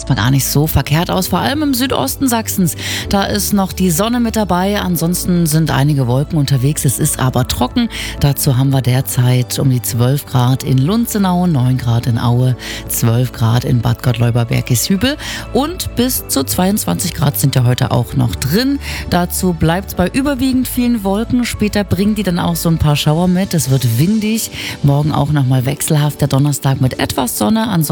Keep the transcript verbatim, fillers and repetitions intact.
erstmal gar nicht so verkehrt aus, vor allem im Südosten Sachsens. Da ist noch die Sonne mit dabei, ansonsten sind einige Wolken unterwegs, es ist aber trocken. Dazu haben wir derzeit um die zwölf Grad in Lunzenau, neun Grad in Aue, zwölf Grad in Bad Gottleuba-Bergishübel und bis zu zweiundzwanzig Grad sind ja heute auch noch drin. Dazu bleibt es bei überwiegend vielen Wolken. Später bringen die dann auch so ein paar Schauer mit. Es wird windig. Morgen auch nochmal wechselhaft. Der Donnerstag mit etwas Sonne. Ansonsten